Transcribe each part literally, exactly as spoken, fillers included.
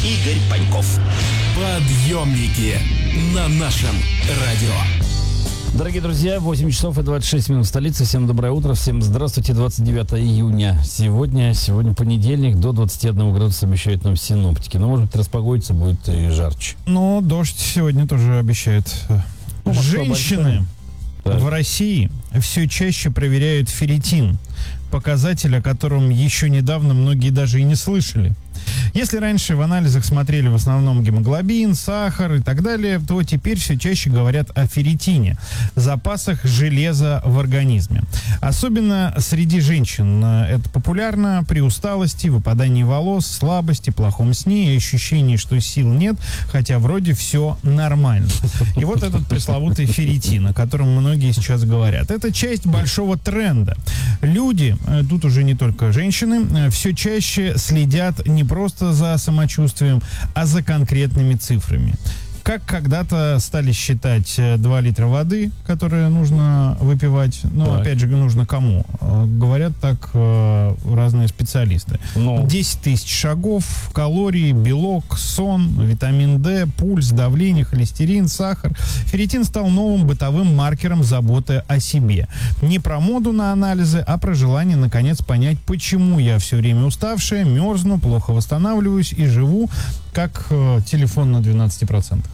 Игорь Паньков. Подъемники на нашем радио. Дорогие друзья, восемь часов и двадцать шесть минут в столице. Всем доброе утро, всем здравствуйте. двадцать девятое июня. Сегодня, сегодня понедельник, до двадцати одного градуса обещают нам синоптики. Но, может быть, распогодится, будет и жарче. Но дождь сегодня тоже обещает. Ну, Женщины так. в России все чаще проверяют ферритин, показатель, о котором еще недавно многие даже и не слышали. Если раньше в анализах смотрели в основном гемоглобин, сахар и так далее, то теперь все чаще говорят о ферритине, запасах железа в организме. Особенно среди женщин это популярно при усталости, выпадании волос, слабости, плохом сне и ощущении, что сил нет, хотя вроде все нормально. И вот этот пресловутый ферритин, о котором многие сейчас говорят. Это часть большого тренда. Люди, тут уже не только женщины, все чаще следят не просто за самочувствием, а за конкретными цифрами. Как когда-то стали считать два литра воды, которые нужно выпивать. Но, так. опять же, нужно кому? Говорят так э, разные специалисты. Но... десять тысяч шагов, калории, белок, сон, витамин D, пульс, давление, холестерин, сахар. Ферритин стал новым бытовым маркером заботы о себе. Не про моду на анализы, а про желание, наконец, понять, почему я все время уставшая, мерзну, плохо восстанавливаюсь и живу как э, телефон на двенадцати процентах.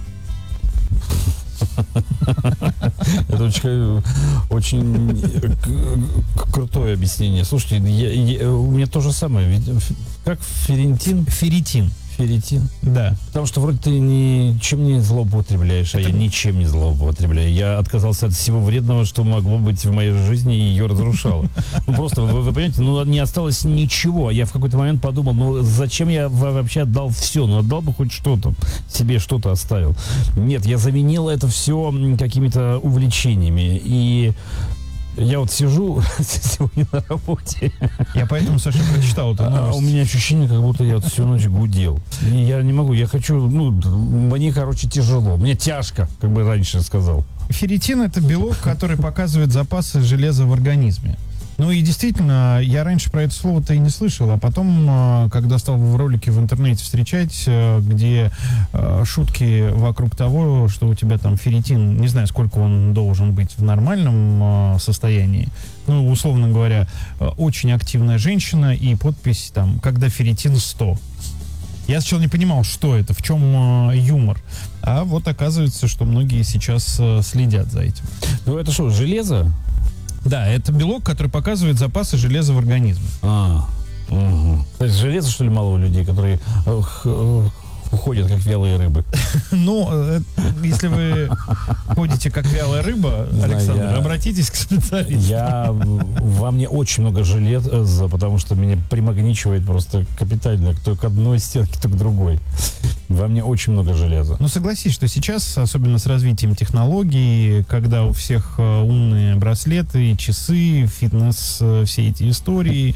Это очень, очень крутое объяснение. Слушайте, я, я, у меня то же самое. Как ферритин? Ферритин. Ферритин? Да. Потому что вроде ты ничем не злоупотребляешь, а Это... я ничем не злоупотребляю. Я отказался от всего вредного, что могло быть в моей жизни, и ее разрушало. Ну просто, вы, вы понимаете, ну не осталось ничего. Я в какой-то момент подумал, ну зачем я вообще отдал все? Ну отдал бы хоть что-то, себе что-то оставил. Нет, я заменил это все какими-то увлечениями. И я вот сижу сегодня на работе. Я поэтому, Саша, прочитал эту новость. А у меня ощущение, как будто я вот всю ночь гудел. И я не могу, я хочу, ну, мне, короче, тяжело. Мне тяжко, как бы раньше сказал. Ферритин – это белок, который показывает запасы железа в организме. Ну и действительно, я раньше про это слово-то и не слышал, а потом, когда стал в ролике в интернете встречать, где шутки вокруг того, что у тебя там ферритин, не знаю, сколько он должен быть в нормальном состоянии, ну, условно говоря, очень активная женщина и подпись там, когда ферритин сто. Я сначала не понимал, что это, в чем э, юмор. А вот оказывается, что многие сейчас э, следят за этим. Ну это что, железо? Да, это белок, который показывает запасы железа в организме. А, угу. То есть железа, что ли, мало у людей, которые эх, эх, уходят, как вялые рыбы? Ну, если вы ходите, как вялая рыба, Александр, я, обратитесь к специалисту. Я, во мне очень много железа, потому что меня примагничивает просто капитально то к одной стенке, то к другой. Во мне очень много железа. Ну, согласись, что сейчас, особенно с развитием технологий, когда у всех умные браслеты, часы, фитнес, все эти истории,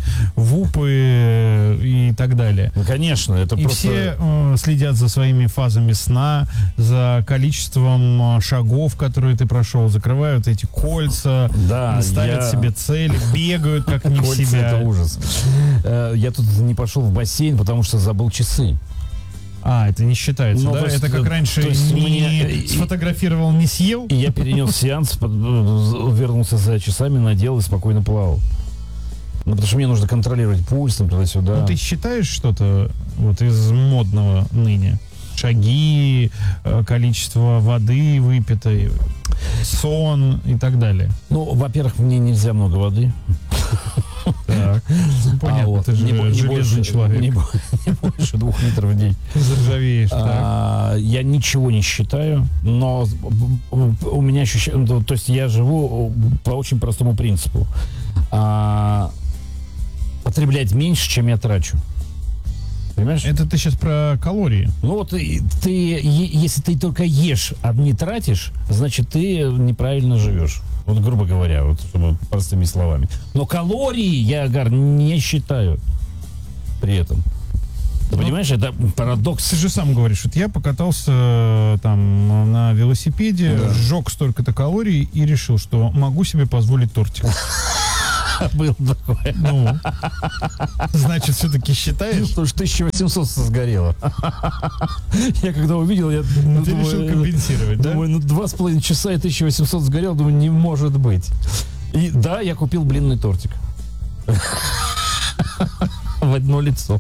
вупы и так далее. Ну, конечно, это и просто... все э, следят за своими фазами сна, за количеством шагов, которые ты прошел, закрывают эти кольца, да, ставят я... себе цели, бегают как не в себя. Это ужас. Я тут не пошел в бассейн, потому что забыл часы. А, это не считается, ну, да? Есть, это как раньше не мне... сфотографировал, не съел? И я перенес сеанс, вернулся за часами, надел и спокойно плавал. Ну, потому что мне нужно контролировать пульс, там, туда-сюда. Ну, ты считаешь что-то вот из модного ныне? Шаги, количество воды выпитой, сон и так далее? Ну, во-первых, мне нельзя много воды. Так, понятно, а вот, ты же не, железный не больше, человек. Не, не больше двух литров в день. Заржавеешь, а, так. Я ничего не считаю, но у меня ощущение, то есть я живу по очень простому принципу. А, потреблять меньше, чем я трачу. Понимаешь? Это ты сейчас про калории. Ну вот ты, если ты только ешь, а не тратишь, значит ты неправильно живешь. Вот, грубо говоря, вот, чтобы простыми словами. Но калории я, Гар, не считаю при этом. Ты ну, понимаешь, это парадокс. Ты же сам говоришь, вот я покатался там на велосипеде, да. сжег столько-то калорий и решил, что могу себе позволить тортик. Был такое. Ну, значит, все-таки считаешь? Потому что тысяча восемьсот сгорело. Я когда увидел, я ну, Ты думаю, решил компенсировать, да? Думаю, ну два с половиной часа и тысяча восемьсот сгорело, думаю, не может быть. И да, я купил блинный тортик. В одно лицо.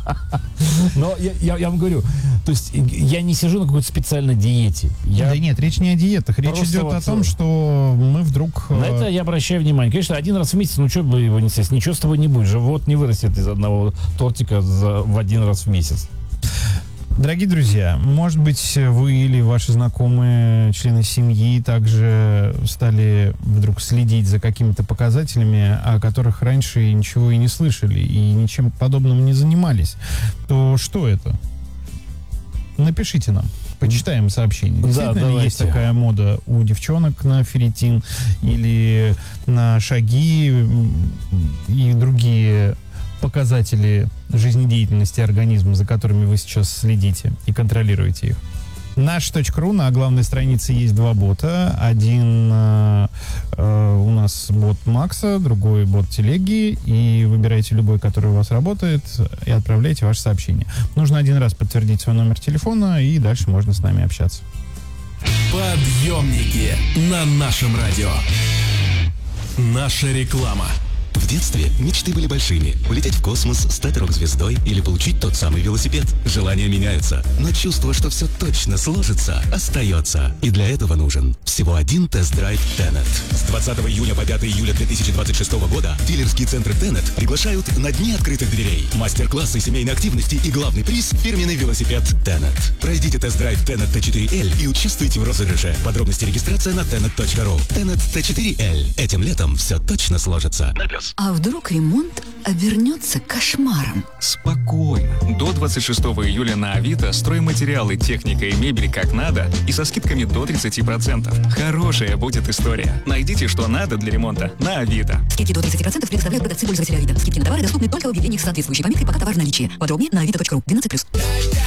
Но я, я, я вам говорю, то есть я не сижу на какой-то специальной диете. Я Да нет, речь не о диетах. Речь Просто идет вот о том, что мы вдруг... на э, это я обращаю внимание. Конечно, один раз в месяц, ну что бы его не съесть, ничего с тобой не будет. Живот не вырастет из одного тортика за, в один раз в месяц. Дорогие друзья, может быть, вы или ваши знакомые, члены семьи также стали вдруг следить за какими-то показателями, о которых раньше ничего и не слышали, и ничем подобным не занимались. То что это? Напишите нам. Почитаем сообщение. Да, Действительно ли давайте. есть такая мода у девчонок на ферритин или на шаги м, и другие показатели жизнедеятельности организма, за которыми вы сейчас следите и контролируете их? наш точка ру, на главной странице есть два бота. Один э, э, у нас бот Макса, другой бот Телеги. И выбирайте любой, который у вас работает, и отправляйте ваше сообщение. Нужно один раз подтвердить свой номер телефона, и дальше можно с нами общаться. Подъемники на нашем радио. Наша реклама. В детстве мечты были большими. Улететь в космос, стать рок-звездой или получить тот самый велосипед. Желания меняются, но чувство, что все точно сложится, остается. И для этого нужен всего один тест-драйв Tenet. С двадцатого июня по пятое июля две тысячи двадцать шестого года дилерские центры Tenet приглашают на дни открытых дверей. Мастер-классы семейной активности и главный приз – фирменный велосипед Tenet. Пройдите тест-драйв Tenet ти четыре эль и участвуйте в розыгрыше. Подробности регистрация на tenet точка ру. Tenet ти четыре эль. Этим летом все точно сложится. А вдруг ремонт обернется кошмаром? Спокойно. До двадцать шестого июля на Авито стройматериалы, техника и мебель как надо и со скидками до тридцати процентов. Хорошая будет история. Найдите, что надо для ремонта на Авито. Скидки до тридцати процентов предоставляют продавцы пользователя Авито. Скидки на товары доступны только в объявлениях с соответствующей пометкой «Пока товар в наличии». Подробнее на авито точка ру. двенадцать плюс.